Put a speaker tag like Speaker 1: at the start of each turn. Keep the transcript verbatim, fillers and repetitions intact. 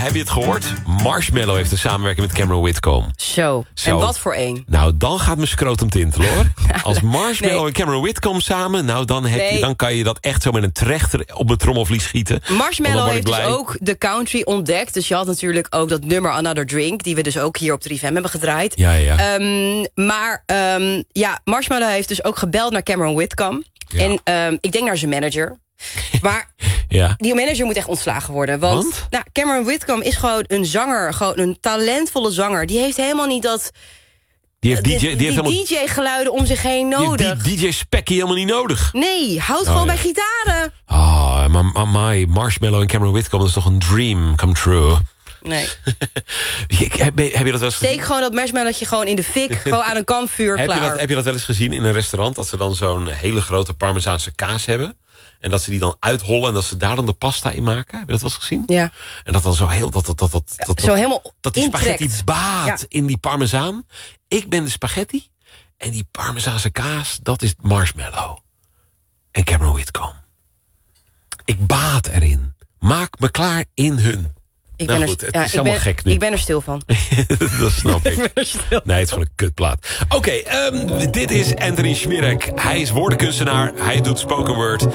Speaker 1: heb je het gehoord? Marshmello heeft een samenwerking met Cameron Whitcomb.
Speaker 2: Zo. Zo. En wat voor één?
Speaker 1: Nou, dan gaat mijn scrotum tintelen, hoor. Als Marshmello nee. en Cameron Whitcomb samen... nou, dan, heb nee. je, dan kan je dat echt zo met een trechter op een trommelvlies schieten.
Speaker 2: Marshmello heeft dus ook de country ontdekt. Dus je had natuurlijk ook dat nummer Another Drink... die we dus ook hier op drie F M hebben gedraaid.
Speaker 1: Ja, ja.
Speaker 2: Um, maar um, ja, Marshmello heeft dus ook gebeld naar Cameron Whitcomb. Ja. En um, ik denk naar zijn manager... Maar ja. die manager moet echt ontslagen worden. Want, want? Nou, Cameron Whitcomb is gewoon een zanger. Gewoon een talentvolle zanger. Die heeft helemaal niet dat...
Speaker 1: Die heeft D J, die
Speaker 2: die
Speaker 1: heeft helemaal,
Speaker 2: D J-geluiden om zich heen nodig.
Speaker 1: Die, die D J-spekkie helemaal niet nodig.
Speaker 2: Nee, houd oh, gewoon ja. bij gitaren.
Speaker 1: Oh, maar my, Marshmello en Cameron Whitcomb... dat is toch een dream come true.
Speaker 2: Nee.
Speaker 1: heb, heb je dat wel eens
Speaker 2: Steek
Speaker 1: gezien?
Speaker 2: gewoon dat marshmallowtje gewoon in de fik. Gewoon aan een kampvuur,
Speaker 1: heb
Speaker 2: klaar.
Speaker 1: Je dat, heb je dat wel eens gezien in een restaurant? Dat ze dan zo'n hele grote Parmezaanse kaas hebben... en dat ze die dan uithollen en dat ze daar dan de pasta in maken. Heb je dat wel eens gezien?
Speaker 2: Ja.
Speaker 1: En dat dan zo heel... Dat, dat, dat, dat,
Speaker 2: ja,
Speaker 1: dat,
Speaker 2: zo helemaal
Speaker 1: dat die spaghetti
Speaker 2: intrekt.
Speaker 1: baat ja. in die parmezaan. Ik ben de spaghetti... en die Parmezaanse kaas, dat is Marshmello. En Cameron Whitcomb. Ik baat erin. Maak me klaar in hun.
Speaker 2: Ik
Speaker 1: nou
Speaker 2: ben
Speaker 1: goed,
Speaker 2: er,
Speaker 1: het
Speaker 2: ja,
Speaker 1: is helemaal
Speaker 2: ben,
Speaker 1: gek nu.
Speaker 2: Ik ben er stil van.
Speaker 1: Dat snap ik.
Speaker 2: ik ben er stil
Speaker 1: nee, het is gewoon een kutplaat. Oké, okay, um, dit is Anthony Schmirek. Hij is woordenkunstenaar. Hij doet spoken word.